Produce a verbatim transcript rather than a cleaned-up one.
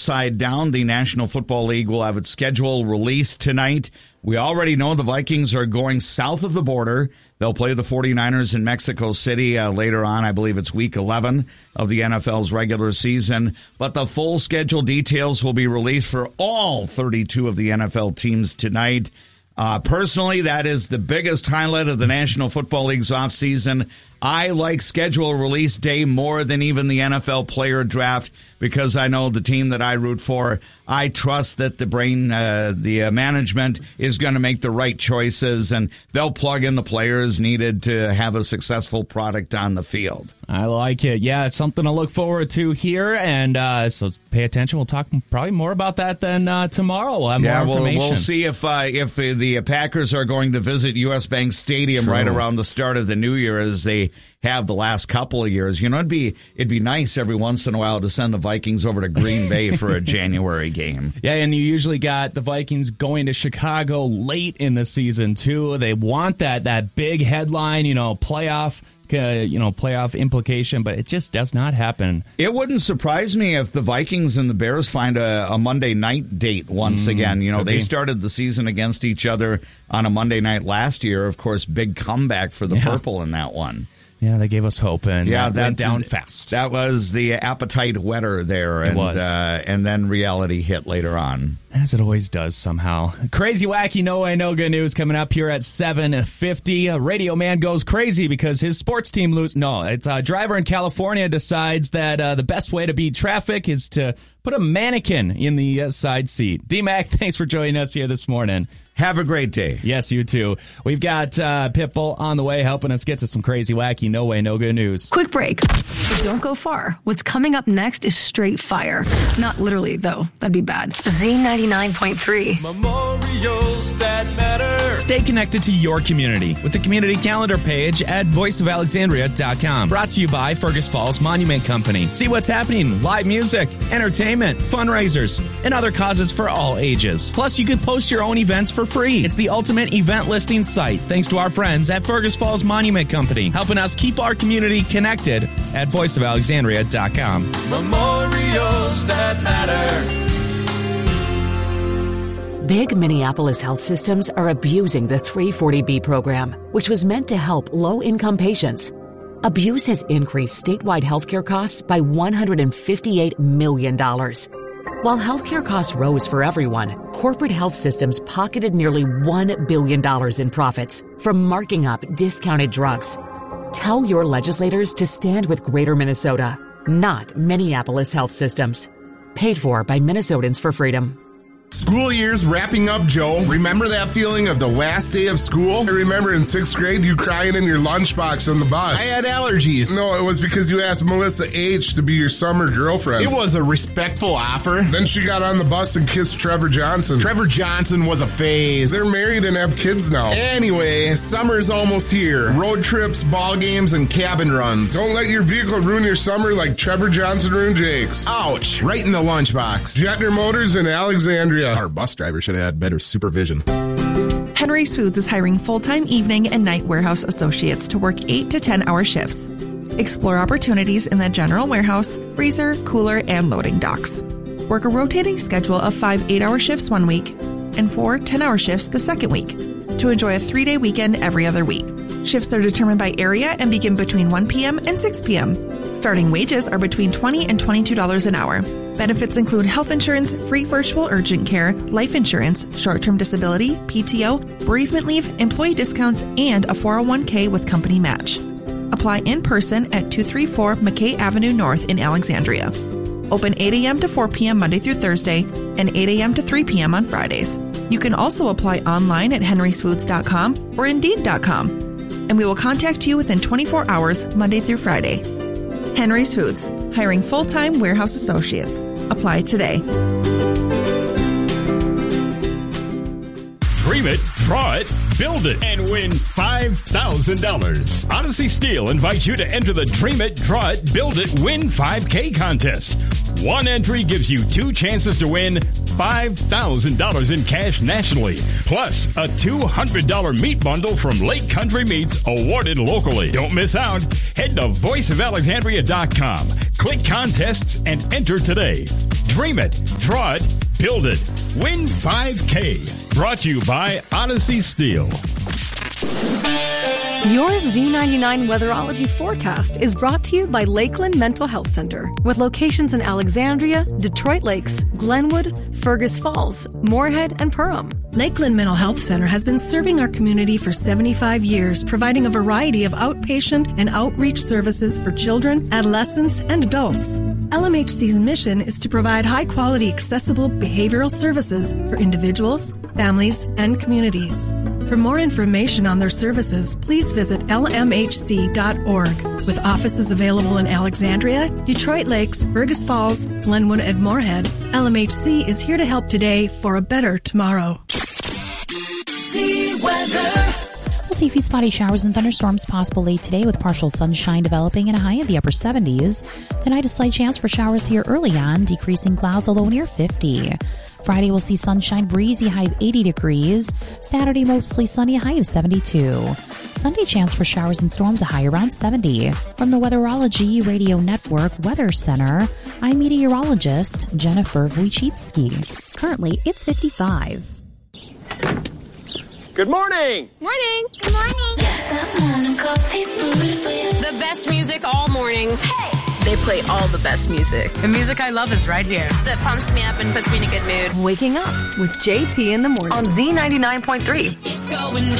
upside down. The National Football League will have its schedule released tonight. We already know the Vikings are going south of the border. They'll play the 49ers in Mexico City uh, later on. I believe it's week eleven of the N F L's regular season. But the full schedule details will be released for all thirty-two of the N F L teams tonight. Uh, personally, that is the biggest highlight of the National Football League's offseason. I like schedule release day more than even the N F L player draft because I know the team that I root for. I trust that the brain, uh, the uh, management is going to make the right choices, and they'll plug in the players needed to have a successful product on the field. I like it. Yeah, it's something to look forward to here, and uh, so pay attention. We'll talk probably more about that then uh, tomorrow. We'll have yeah, more information. We'll, we'll see if uh, if the Packers are going to visit U S. Bank Stadium True. right around the start of the new year as they have the last couple of years. You know, it'd be it'd be nice every once in a while to send the Vikings over to Green Bay for a January game. Yeah, and you usually got the Vikings going to Chicago late in the season too. They want that that big headline, you know, playoff, uh, you know, playoff implication, but it just does not happen. It wouldn't surprise me if the Vikings and the Bears find a, a Monday night date once mm, again. You know, they be. started the season against each other on a Monday night last year. Of course, big comeback for the yeah. Purple in that one. Yeah, they gave us hope, and yeah, that went down fast. That was the appetite whetter there, and it was. Uh, and then reality hit later on. As it always does somehow. Crazy, wacky, no way, no good news coming up here at seven fifty. A radio man goes crazy because his sports team lose. No, it's a driver in California decides that uh, the best way to beat traffic is to put a mannequin in the uh, side seat. D-Mac, thanks for joining us here this morning. Have a great day. Yes, you too. We've got uh, Pitbull on the way helping us get to some crazy, wacky, no way, no good news. Quick break. But don't go far. What's coming up next is straight fire. Not literally, though. That'd be bad. Z ninety-nine point three. Memorials that matter. Stay connected to your community with the community calendar page at voice of alexandria dot com. Brought to you by Fergus Falls Monument Company. See what's happening. Live music, entertainment, fundraisers, and other causes for all ages. Plus, you can post your own events for free. It's the ultimate event listing site, thanks to our friends at Fergus Falls Monument Company, helping us keep our community connected at voice of alexandria dot com. Memorials that matter. Big Minneapolis health systems are abusing the three forty B program, which was meant to help low-income patients. Abuse has increased statewide healthcare costs by one hundred fifty-eight million dollars. While healthcare costs rose for everyone, corporate health systems pocketed nearly one billion dollars in profits from marking up discounted drugs. Tell your legislators to stand with Greater Minnesota, not Minneapolis health systems. Paid for by Minnesotans for Freedom. School year's wrapping up, Joe. Remember that feeling of the last day of school? I remember in sixth grade you crying in your lunchbox on the bus. I had allergies. No, it was because you asked Melissa H. to be your summer girlfriend. It was a respectful offer. Then she got on the bus and kissed Trevor Johnson. Trevor Johnson was a phase. They're married and have kids now. Anyway, summer's almost here. Road trips, ball games, and cabin runs. Don't let your vehicle ruin your summer like Trevor Johnson ruined Jake's. Ouch. Right in the lunchbox. Jetner Motors in Alexandria. Our bus driver should have had better supervision. Henry's Foods is hiring full-time evening and night warehouse associates to work eight to ten hour shifts. Explore opportunities in the general warehouse, freezer, cooler, and loading docks. Work a rotating schedule of five eight-hour shifts one week and four ten-hour shifts the second week to enjoy a three-day weekend every other week. Shifts are determined by area and begin between one p.m. and six p.m. Starting wages are between twenty dollars and twenty-two dollars an hour. Benefits include health insurance, free virtual urgent care, life insurance, short-term disability, P T O, bereavement leave, employee discounts, and a four oh one k with company match. Apply in person at two thirty-four McKay Avenue North in Alexandria. Open eight a.m. to four p.m. Monday through Thursday and eight a.m. to three p.m. on Fridays. You can also apply online at henrys foods dot com or indeed dot com. And we will contact you within twenty-four hours, Monday through Friday. Henry's Foods, hiring full-time warehouse associates. Apply today. Dream it, draw it, build it, and win five thousand dollars. Odyssey Steel invites you to enter the Dream It, Draw It, Build It, Win five K contest. One entry gives you two chances to win five thousand dollars in cash nationally, plus a two hundred dollars meat bundle from Lake Country Meats awarded locally. Don't miss out. Head to voice of alexandria dot com. Click contests and enter today. Dream it, draw it, build it. Win five K. Brought to you by Odyssey Steel. Your Z ninety-nine Weatherology forecast is brought to you by Lakeland Mental Health Center, with locations in Alexandria, Detroit Lakes, Glenwood, Fergus Falls, Moorhead, and Perham. Lakeland Mental Health Center has been serving our community for seventy-five years, providing a variety of outpatient and outreach services for children, adolescents, and adults. L M H C's mission is to provide high-quality, accessible behavioral services for individuals, families, and communities. For more information on their services, please visit L M H C dot org. With offices available in Alexandria, Detroit Lakes, Fergus Falls, Glenwood, and Moorhead, L M H C is here to help today for a better tomorrow. See weather. We'll see a few spotty showers and thunderstorms possible late today with partial sunshine developing and a high in the upper seventies. Tonight, a slight chance for showers here early on, decreasing clouds, a low near fifty. Friday, we'll see sunshine, breezy, high of eighty degrees. Saturday, mostly sunny, a high of seventy-two. Sunday, chance for showers and storms, a high around seventy. From the Weatherology Radio Network Weather Center, I'm meteorologist Jennifer Wojcicki. Currently, it's fifty-five. Good morning! Morning! Good morning! Yes, I'm on a coffee booty for you. The best music all morning. Hey! They play all the best music. The music I love is right here. That pumps me up and puts me in a good mood. Waking up with J P in the morning on Z ninety-nine point three. It's going down.